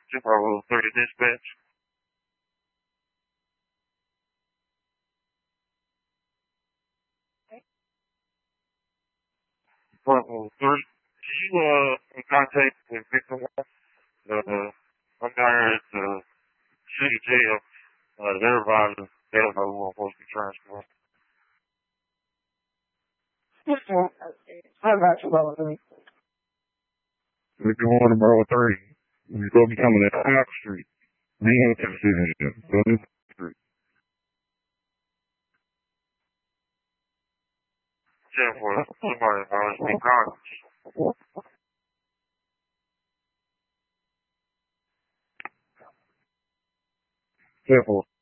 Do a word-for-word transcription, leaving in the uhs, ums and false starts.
two Bravo thirty dispatch. Bravo three. Can you uh in contact with Victor Wall? The uh, I'm down here at the city jail. Uh, verify the they don't know who I'm supposed to be transferring. I'm not Bravo three. If you want to Bravo three, you're supposed to be coming at Park Street. We ain't to the city yet. So this street. ten four. Somebody uh, speak Congress. ten four.